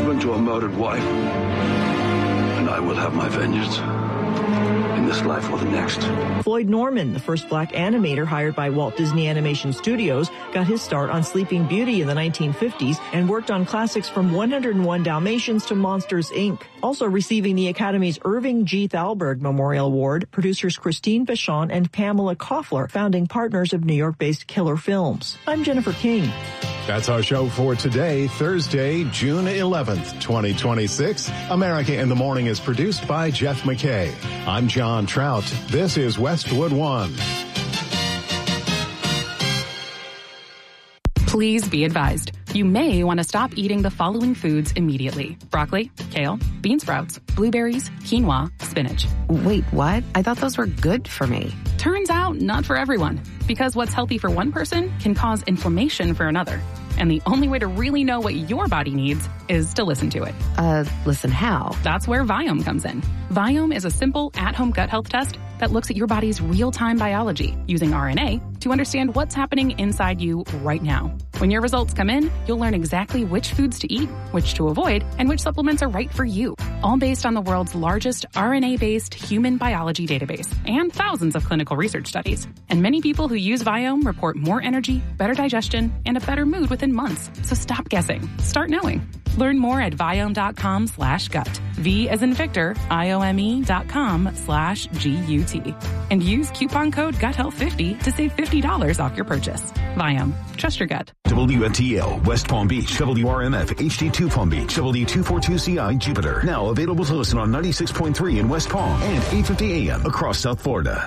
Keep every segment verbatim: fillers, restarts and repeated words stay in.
husband to a murdered wife, and I will have my vengeance. In this life or the next. Floyd Norman, the first black animator hired by Walt Disney Animation Studios, got his start on Sleeping Beauty in the nineteen fifties and worked on classics from one oh one Dalmatians to Monsters, Incorporated. Also receiving the Academy's Irving G. Thalberg Memorial Award, producers Christine Vachon and Pamela Koffler, founding partners of New York-based Killer Films. I'm Jennifer King. That's our show for today, Thursday, June eleventh, twenty twenty-six. America in the Morning is produced by Jeff McKay. I'm John Trout. This is Westwood One. Please be advised. You may want to stop eating the following foods immediately. Broccoli, kale, bean sprouts, blueberries, quinoa, spinach. Wait, what? I thought those were good for me. Turns out, not for everyone. Because what's healthy for one person can cause inflammation for another. And the only way to really know what your body needs is to listen to it. Uh, listen how? That's where Viome comes in. Viome is a simple at-home gut health test that looks at your body's real-time biology using R N A to understand what's happening inside you right now. When your results come in, you'll learn exactly which foods to eat, which to avoid, and which supplements are right for you. All based on the world's largest R N A-based human biology database and thousands of clinical research studies. And many people who use Viome report more energy, better digestion, and a better mood within months. So stop guessing. Start knowing. Learn more at Viome.com slash gut. V as in Victor, I-O-M-E dot com slash G-U-T. And use coupon code gut health fifty to save fifty dollars off your purchase. Viome. Trust your gut. W N T L, West Palm Beach, W R M F, H D two Palm Beach, W two forty-two C I, Jupiter. Now available to listen on ninety-six point three in West Palm and eight fifty A M across South Florida.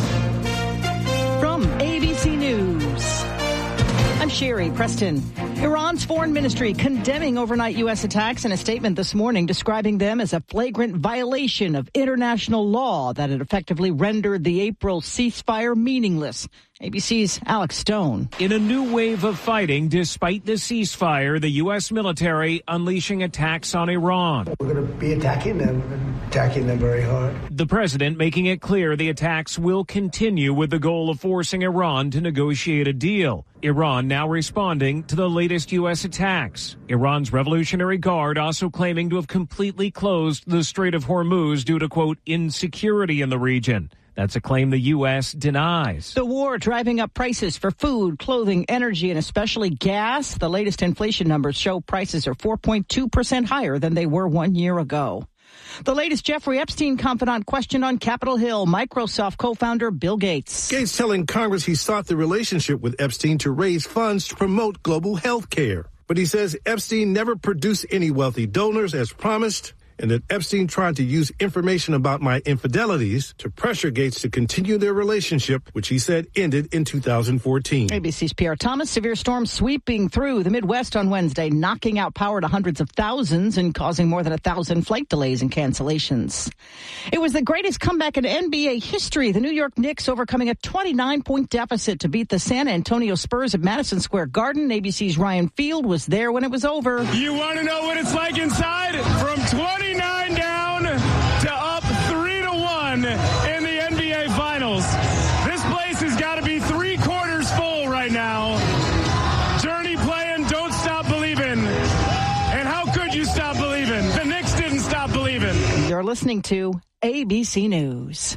From A B C News, I'm Sherry Preston. Iran's foreign ministry condemning overnight U S attacks in a statement this morning, describing them as a flagrant violation of international law that had effectively rendered the April ceasefire meaningless. A B C's Alex Stone. In a new wave of fighting, despite the ceasefire, the U S military unleashing attacks on Iran. We're going to be attacking them, and attacking them very hard. The president making it clear the attacks will continue with the goal of forcing Iran to negotiate a deal. Iran now responding to the latest U S attacks. Iran's Revolutionary Guard also claiming to have completely closed the Strait of Hormuz due to, quote, insecurity in the region. That's a claim the U S denies. The war driving up prices for food, clothing, energy, and especially gas. The latest inflation numbers show prices are four point two percent higher than they were one year ago. The latest Jeffrey Epstein confidant questioned on Capitol Hill, Microsoft co-founder Bill Gates. Gates telling Congress he sought the relationship with Epstein to raise funds to promote global health care. But he says Epstein never produced any wealthy donors as promised, and that Epstein tried to use information about my infidelities to pressure Gates to continue their relationship, which he said ended in two thousand fourteen. A B C's Pierre Thomas. Severe storms sweeping through the Midwest on Wednesday, knocking out power to hundreds of thousands and causing more than a thousand flight delays and cancellations. It was the greatest comeback in N B A history. The New York Knicks overcoming a twenty-nine point deficit to beat the San Antonio Spurs at Madison Square Garden. A B C's Ryan Field was there when it was over. You want to know what it's like inside? From twenty-nine down to up three to one in the N B A Finals. This place has got to be three quarters full right now. Journey playing Don't Stop Believing. And how could you stop believing? The Knicks didn't stop believing. You're listening to A B C News.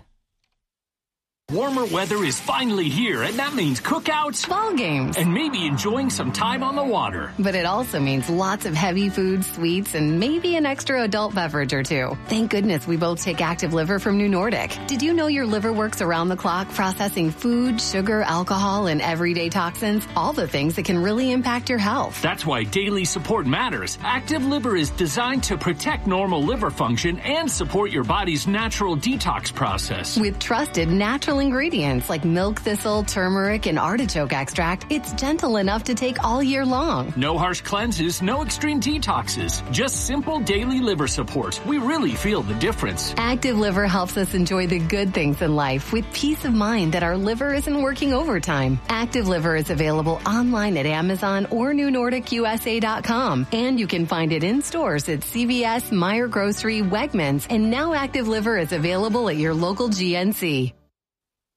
Warmer weather is finally here, and that means cookouts, ball games, and maybe enjoying some time on the water. But it also means lots of heavy foods, sweets, and maybe an extra adult beverage or two. Thank goodness we both take Active Liver from New Nordic. Did you know your liver works around the clock processing food, sugar, alcohol, and everyday toxins? All the things that can really impact your health. That's why daily support matters. Active Liver is designed to protect normal liver function and support your body's natural detox process. With trusted natural ingredients like milk thistle, turmeric, and artichoke extract, it's gentle enough to take all year long. No harsh cleanses, no extreme detoxes, just simple daily liver support. We really feel the difference. Active Liver helps us enjoy the good things in life with peace of mind that our liver isn't working overtime. Active Liver is available online at Amazon or New Nordic U S A dot com, and you can find it in stores at C V S, Meijer Grocery, Wegmans, and now Active Liver is available at your local G N C.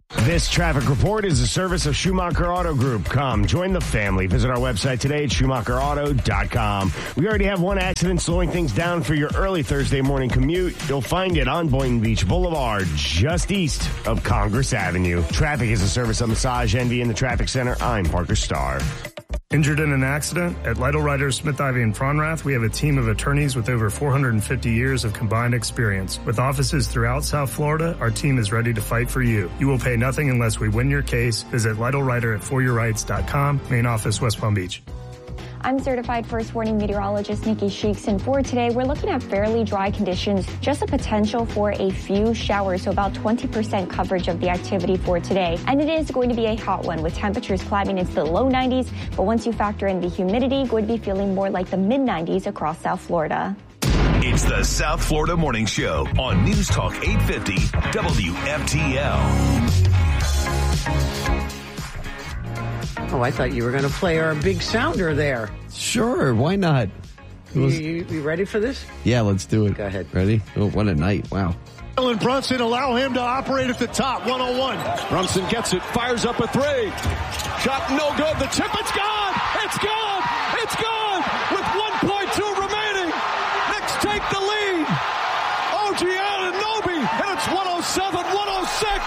This traffic report is a service of Schumacher Auto Group. Come, join the family. Visit our website today at schumacher auto dot com. We already have one accident slowing things down for your early Thursday morning commute. You'll find it on Boynton Beach Boulevard, just east of Congress Avenue. Traffic is a service of Massage Envy in the Traffic Center. I'm Parker Starr. Injured in an accident? At Lytle Writers, Smith, Ivy, and Fronrath, we have a team of attorneys with over four hundred fifty years of combined experience. With offices throughout South Florida, our team is ready to fight for you. You will pay nothing unless we win your case. Visit Lytle Writer at for your rights dot com. Main office, West Palm Beach. I'm certified first warning meteorologist Nikki Sheeks, and for today, we're looking at fairly dry conditions, just a potential for a few showers, so about twenty percent coverage of the activity for today. And it is going to be a hot one with temperatures climbing into the low nineties, but once you factor in the humidity, going to be feeling more like the mid nineties across South Florida. It's the South Florida Morning Show on News Talk eight fifty W F T L. Oh, I thought you were going to play our big sounder there. Sure, why not? You, you, you ready for this? Yeah, let's do it. Go ahead. Ready? Oh, what a night. Wow. And Brunson allow him to operate at the top. one oh one. Brunson gets it, fires up a three. Shot no good. The tip, it's gone. It's gone. It's gone. With one point two remaining. Knicks take the lead. O G Anunoby, and it's one oh seven one oh six.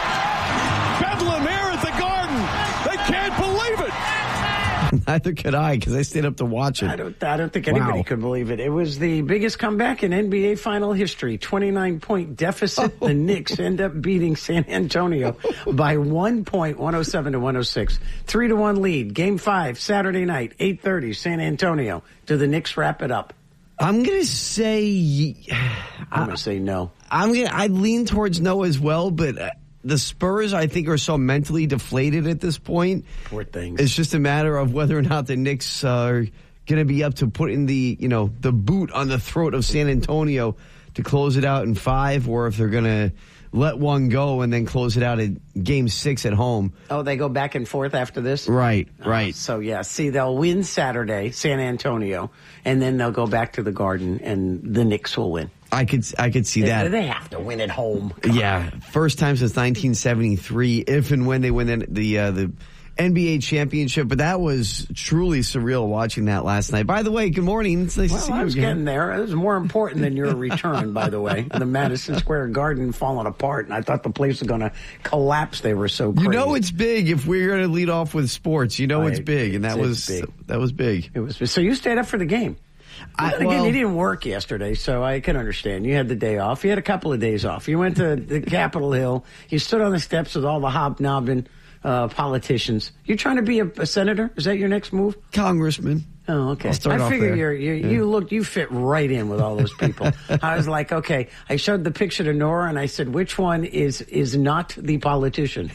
Bedlam here at the Garden. They can't believe it. Neither could I, because I stayed up to watch it. I don't, I don't think anybody Wow. could believe it. It was the biggest comeback in N B A final history. twenty-nine point deficit. The Knicks end up beating San Antonio by one point, one oh seven to one oh six. Three to one lead. Game five, Saturday night, eight thirty, San Antonio. Do the Knicks wrap it up? I'm going to say... I'm going to say no. I'm gonna, I lean towards no as well, but uh, the Spurs, I think, are so mentally deflated at this point. Poor things. It's just a matter of whether or not the Knicks are going to be up to putting the, you know, the boot on the throat of San Antonio to close it out in five, or if they're going to let one go and then close it out at game six at home. Oh, they go back and forth after this? Right, right. Uh, so, yeah, see, they'll win Saturday, San Antonio, and then they'll go back to the Garden, and the Knicks will win. I could I could see they, that. They have to win at home. Come yeah, on. First time since nineteen seventy-three, if and when they win the the, uh, the N B A championship. But that was truly surreal watching that last night. By the way, good morning. It's nice well, to see I you was again. getting there. It was more important than your return, by the way. The Madison Square Garden falling apart, and I thought the place was going to collapse. They were so crazy. You know it's big if we're going to lead off with sports. You know Right. it's big, and that It's was big. that was big. It was so you stayed up for the game. I, Again, well, you didn't work yesterday, so I can understand. You had the day off. You had a couple of days off. You went to the Capitol Hill. You stood on the steps with all the hobnobbing uh, politicians. You trying to be a, a senator? Is that your next move? Congressman. Oh, okay. I'll start I off figure there. you're, you Yeah. you look you fit right in with all those people. I was like, okay. I showed the picture to Nora, and I said, which one is is not the politician?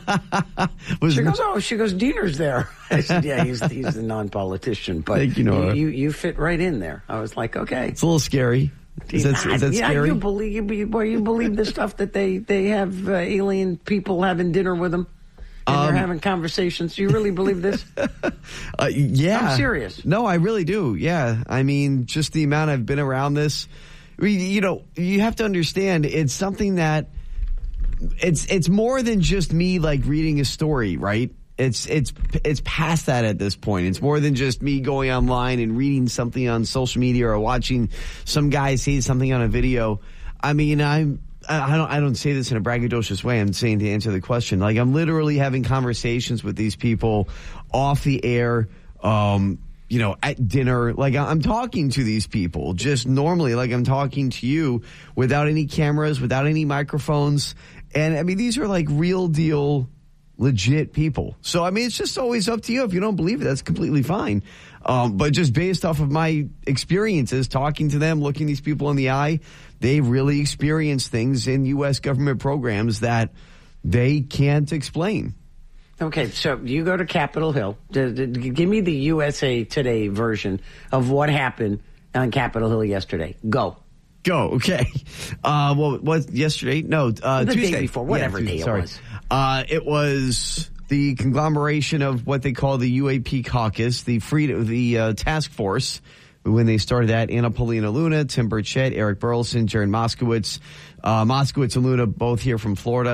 She goes, oh, she goes, Diener's there. I said, yeah, he's he's the non-politician, but Thank you, Nora. you you fit right in there. I was like, okay. It's a little scary. Is that, is that yeah, scary? you believe you, boy, you believe the stuff that they they have uh, alien people having dinner with them, and Um, they're having conversations. Do you really believe this? Uh, yeah. I'm serious. No, I really do. Yeah. I mean, just the amount I've been around this. We, you know, you have to understand it's something that it's it's more than just me like reading a story, right? It's it's it's past that at this point. It's more than just me going online and reading something on social media or watching some guy say something on a video. I mean, I'm I don't I don't say this in a braggadocious way. I'm saying to answer the question. Like, I'm literally having conversations with these people off the air, um, you know, at dinner. Like, I'm talking to these people just normally, like I'm talking to you, without any cameras, without any microphones. And I mean, these are like real deal, legit people. So, I mean, it's just always up to you. If you don't believe it, that's completely fine. Um, but just based off of my experiences, talking to them, looking these people in the eye, they really experience things in U S government programs that they can't explain. Okay, so you go to Capitol Hill. D- d- d- give me the U S A Today version of what happened on Capitol Hill yesterday. Go. Go, okay. Uh, well, what, yesterday? No, uh, The day Tuesday. before, whatever Yeah, day it sorry. was. Uh, it was the conglomeration of what they call the U A P caucus, the freedom, the uh, task force. When they started that, Anna Paulina Luna, Tim Burchett, Eric Burleson, Jaron Moskowitz, uh, Moskowitz and Luna, both here from Florida.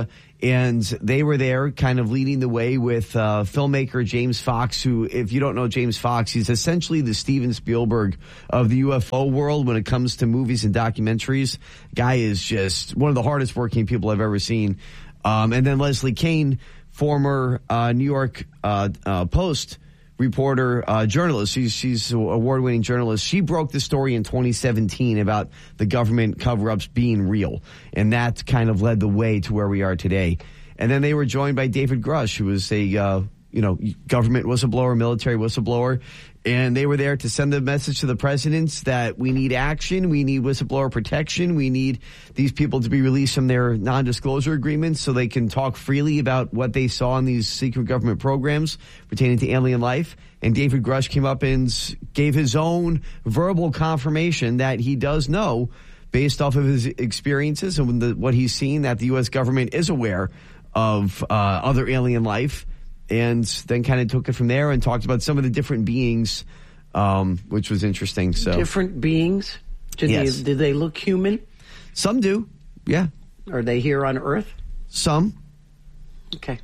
And they were there kind of leading the way with uh, filmmaker James Fox, who, if you don't know James Fox, he's essentially the Steven Spielberg of the U F O world when it comes to movies and documentaries. Guy is just one of the hardest working people I've ever seen. Um, and then Leslie Kean, former uh, New York uh, uh, Post reporter, uh, journalist. She's, she's an award-winning journalist. She broke the story in twenty seventeen about the government cover-ups being real. And that kind of led the way to where we are today. And then they were joined by David Grush, who was a, uh, you know, government whistleblower, military whistleblower. And they were there to send a message to the presidents that we need action, we need whistleblower protection, we need these people to be released from their non-disclosure agreements so they can talk freely about what they saw in these secret government programs pertaining to alien life. And David Grush came up and gave his own verbal confirmation that he does know, based off of his experiences and the, what he's seen, that the U S government is aware of uh, other alien life. And then kind of took it from there and talked about some of the different beings, um, which was interesting. So different beings? Did, yes. they, did they look human? Some do, yeah. Are they here on Earth? Some. Okay.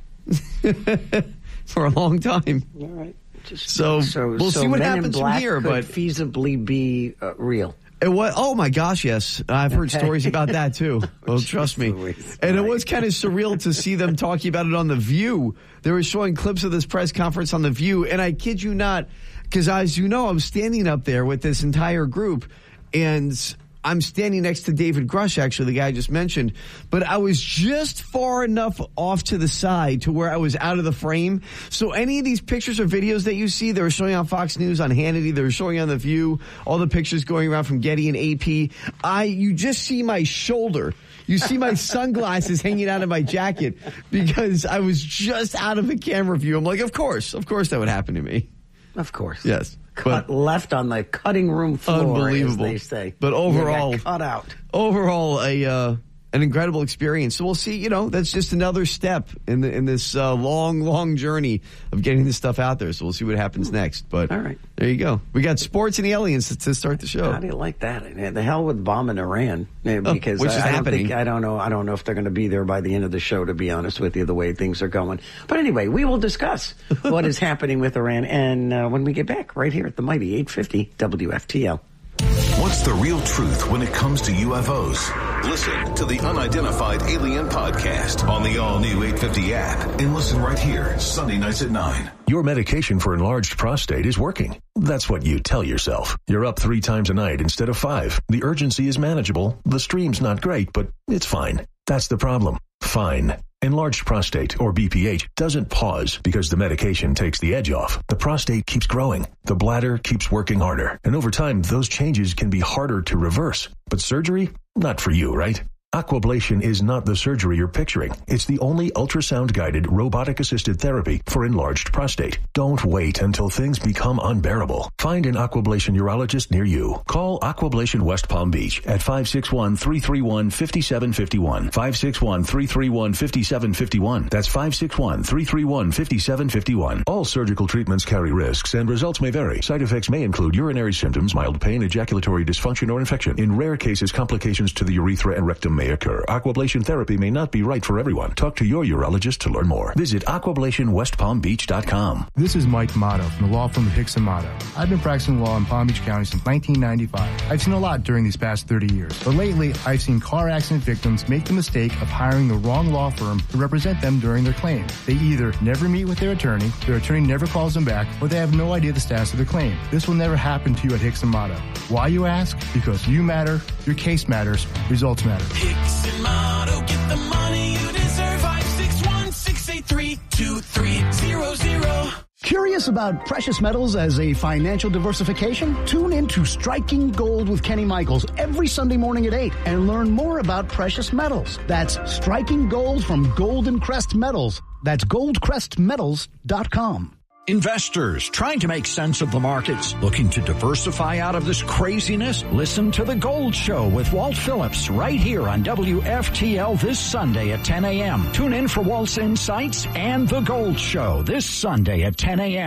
For a long time. All right. Just, so, so we'll so see what Men happens in Black from here. Could But feasibly be uh, real. It was, oh my gosh, yes. I've heard Okay. stories about that too. Well, trust me. Louise. And it was kind of surreal to see them talking about it on The View. They were showing clips of this press conference on The View. And I kid you not, because as you know, I'm standing up there with this entire group and I'm standing next to David Grush, actually, the guy I just mentioned. But I was just far enough off to the side to where I was out of the frame. So any of these pictures or videos that you see, they were showing on Fox News, on Hannity, they were showing on The View, all the pictures going around from Getty and A P. I, you just see my shoulder. You see my sunglasses hanging out of my jacket because I was just out of the camera view. I'm like, of course, of course that would happen to me. Of course. Yes. Cut But left on the cutting room floor, unbelievable. as they say. But overall, You got cut out. overall, a uh, an incredible experience. So we'll see. You know, that's just another step in the in this uh, long, long journey of getting this stuff out there. So we'll see what happens next. But all right, there you go. We got sports and aliens to start the show. How do you like that? The hell with bombing Iran, because oh, which I, is I don't happening. think I don't know. I don't know if they're going to be there by the end of the show. To be honest with you, the way things are going. But anyway, we will discuss what is happening with Iran, and uh, when we get back, right here at the mighty eight fifty W F T L. What's the real truth when it comes to U F Os? Listen to the Unidentified Alien Podcast on the all-new eight fifty app and listen right here, Sunday nights at nine. Your medication for enlarged prostate is working. That's what you tell yourself. You're up three times a night instead of five. The urgency is manageable. The stream's not great, but it's fine. That's the problem. Fine. Enlarged prostate, or B P H, doesn't pause because the medication takes the edge off. The prostate keeps growing. The bladder keeps working harder. And over time, those changes can be harder to reverse. But surgery? Not for you, right? Aquablation is not the surgery you're picturing. It's the only ultrasound-guided, robotic-assisted therapy for enlarged prostate. Don't wait until things become unbearable. Find an Aquablation urologist near you. Call Aquablation West Palm Beach at five six one, three three one, five seven five one. five six one, three three one, five seven five one. That's five six one, three three one, five seven five one. All surgical treatments carry risks and results may vary. Side effects may include urinary symptoms, mild pain, ejaculatory dysfunction, or infection. In rare cases, complications to the urethra and rectum may occur. Aquablation therapy may not be right for everyone. Talk to your urologist to learn more. Visit aquablation west palm beach dot com. This is Mike Motto from the law firm of Hicks and Motto. I've been practicing law in Palm Beach County since nineteen ninety-five. I've seen a lot during these past thirty years, but lately I've seen car accident victims make the mistake of hiring the wrong law firm to represent them during their claim. They either never meet with their attorney, their attorney never calls them back, or they have no idea the status of their claim. This will never happen to you at Hicks and Motto. Why, you ask? Because you matter, your case matters, results matter. Hicks and Motto, get the money you deserve. five six one, six eight three, two three zero zero. Curious about precious metals as a financial diversification? Tune in to Striking Gold with Kenny Michaels every Sunday morning at eight and learn more about precious metals. That's Striking Gold from Golden Crest Metals. That's gold crest metals dot com. Investors trying to make sense of the markets, looking to diversify out of this craziness? Listen to The Gold Show with Walt Phillips right here on W F T L this Sunday at ten a.m. Tune in for Walt's insights and The Gold Show this Sunday at ten a.m.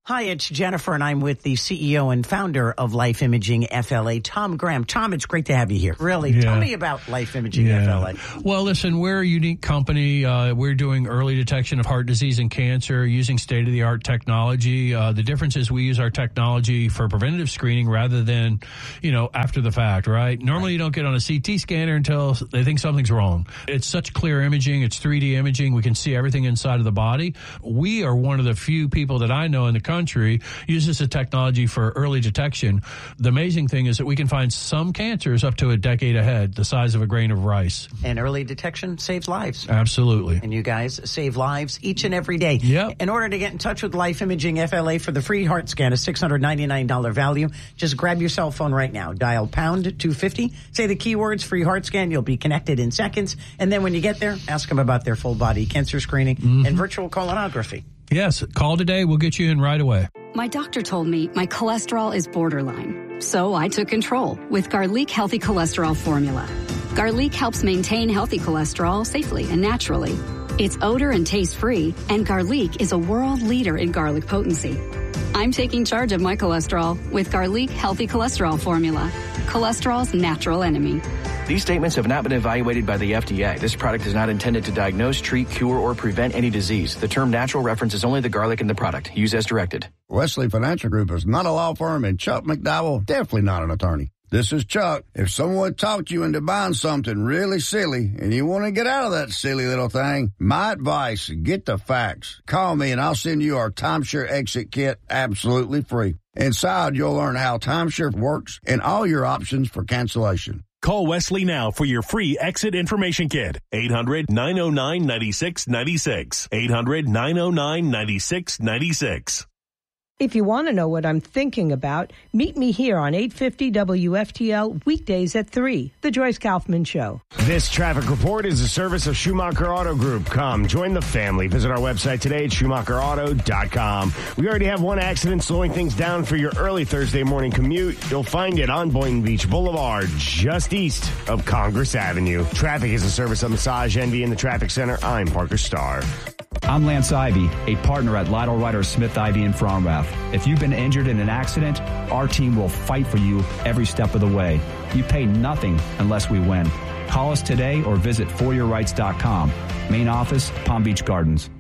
Hi, it's Jennifer, and I'm with the C E O and founder of Life Imaging F L A, Tom Graham. Tom, it's great to have you here. Really, Yeah. tell me about Life Imaging Yeah. F L A. Well, listen, we're a unique company. Uh, we're doing early detection of heart disease and cancer using state-of-the-art technology. Uh, the difference is we use our technology for preventative screening rather than, you know, after the fact, right? Normally you don't get on a C T scanner until they think something's wrong. It's such clear imaging. It's three D imaging. We can see everything inside of the body. We are one of the few people that I know in the country uses the technology for early detection. The amazing thing is that we can find some cancers up to a decade ahead, the size of a grain of rice. And early detection saves lives. Absolutely. And you guys save lives each and every day. Yep. In order to get in touch with Life Imaging F L A for the free heart scan, a six hundred ninety-nine dollars value, just grab your cell phone right now. Dial pound two fifty. Say the keywords free heart scan. You'll be connected in seconds. And then when you get there, ask them about their full body cancer screening Mm-hmm. and virtual colonography. Yes, call today. We'll get you in right away. My doctor told me my cholesterol is borderline, so I took control with Garlic Healthy Cholesterol Formula. Garlic helps maintain healthy cholesterol safely and naturally. It's odor and taste-free, and Garlic is a world leader in garlic potency. I'm taking charge of my cholesterol with Garlic Healthy Cholesterol Formula, cholesterol's natural enemy. These statements have not been evaluated by the F D A. This product is not intended to diagnose, treat, cure, or prevent any disease. The term natural references only the garlic in the product. Use as directed. Wesley Financial Group is not a law firm, and Chuck McDowell definitely not an attorney. This is Chuck. If someone talked you into buying something really silly and you want to get out of that silly little thing, my advice, get the facts. Call me and I'll send you our timeshare exit kit absolutely free. Inside, you'll learn how timeshare works and all your options for cancellation. Call Wesley now for your free exit information kit. eight hundred nine oh nine nine six nine six. eight hundred nine oh nine nine six nine six. If you want to know what I'm thinking about, meet me here on eight fifty W F T L weekdays at three, The Joyce Kaufman Show. This traffic report is a service of Schumacher Auto Group. Come, join the family. Visit our website today at Schumacher Auto dot com. We already have one accident slowing things down for your early Thursday morning commute. You'll find it on Boynton Beach Boulevard, just east of Congress Avenue. Traffic is a service of Massage Envy in the Traffic Center. I'm Parker Starr. I'm Lance Ivy, a partner at Lytle Ryder Smith Ivy in Fromrath. If you've been injured in an accident, our team will fight for you every step of the way. You pay nothing unless we win. Call us today or visit for your rights dot com. Main office, Palm Beach Gardens.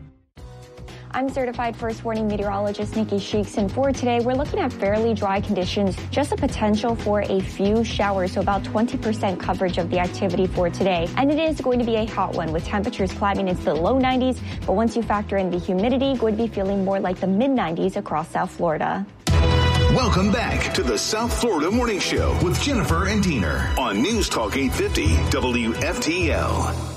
I'm certified first warning meteorologist Nikki Sheeks, and for today, we're looking at fairly dry conditions, just a potential for a few showers, so about twenty percent coverage of the activity for today. And it is going to be a hot one with temperatures climbing into the low nineties, but once you factor in the humidity, going to be feeling more like the mid nineties across South Florida. Welcome back to the South Florida Morning Show with Jennifer and Diener on News Talk eight fifty W F T L.